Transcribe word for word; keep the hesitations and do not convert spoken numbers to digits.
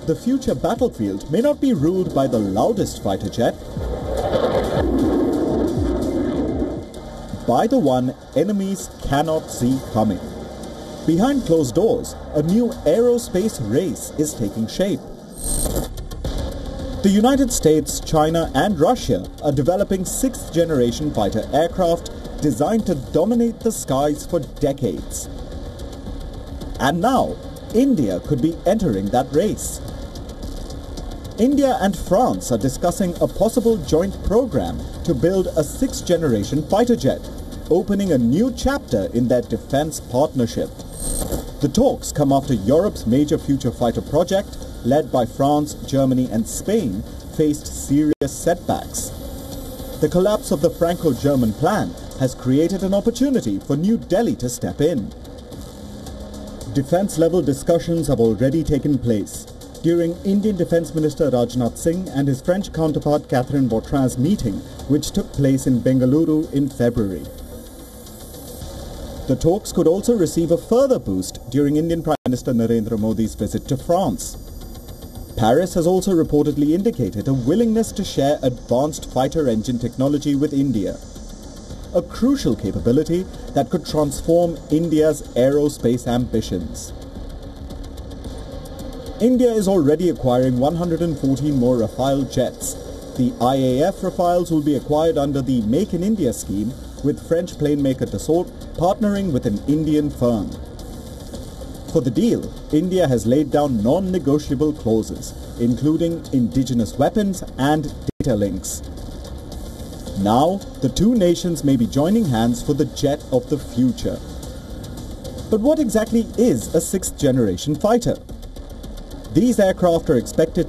the future battlefield may not be ruled by the loudest fighter jet, by the one enemies cannot see coming. Behind closed doors, a new aerospace race is taking shape. The United States, China and Russia are developing sixth-generation fighter aircraft designed to dominate the skies for decades. And now, India could be entering that race. India and France are discussing a possible joint program to build a sixth-generation fighter jet, opening a new chapter in their defense partnership. The talks come after Europe's major future fighter project, led by France, Germany and Spain, faced serious setbacks. The collapse of the Franco-German plan has created an opportunity for New Delhi to step in. Defense-level discussions have already taken place. During Indian Defence Minister Rajnath Singh and his French counterpart Catherine Vautrin's meeting, which took place in Bengaluru in February. The talks could also receive a further boost during Indian Prime Minister Narendra Modi's visit to France. Paris has also reportedly indicated a willingness to share advanced fighter engine technology with India, a crucial capability that could transform India's aerospace ambitions. India is already acquiring one hundred fourteen more Rafale jets. The I A F Rafales will be acquired under the Make in India scheme, with French planemaker Dassault partnering with an Indian firm. For the deal, India has laid down non-negotiable clauses, including indigenous weapons and data links. Now, the two nations may be joining hands for the jet of the future. But what exactly is a sixth-generation fighter? These aircraft are expected